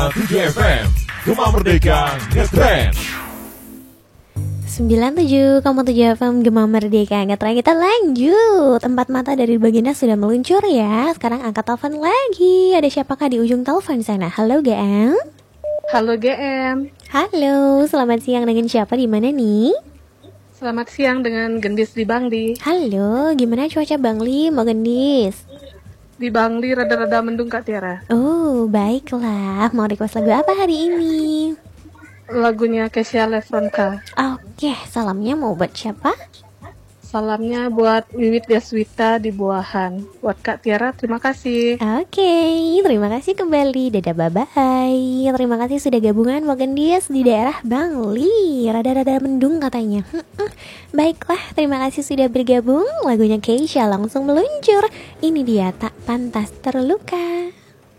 7FM Gema Merdeka Ngetrend 97,7 FM Gema Merdeka Ngetrend. Kita lanjut. Empat mata dari baginda sudah meluncur ya. Sekarang angkat telepon lagi. Ada siapakah di ujung telepon sana? Halo GM. Halo GM. Halo, selamat siang, dengan siapa, di mana nih? Selamat siang, dengan Gendis di Bangli. Halo, gimana cuaca Bangli, mau Gendis? Di Bangli rada-rada mendung Kak Tiara. Oh, baiklah. Mau request lagu apa hari ini? Lagunya Kesha Lefronka. Oke, salamnya mau buat siapa? Salamnya buat Wiwit Yaswita di Buahan. Buat Kak Tiara, terima kasih. Oke, terima kasih kembali. Dadah, bye-bye. Terima kasih sudah gabungan Morgan Dias di daerah Bangli. Rada-rada mendung katanya. Baiklah, terima kasih sudah bergabung. Lagunya Keisha langsung meluncur. Ini dia, Tak Pantas Terluka.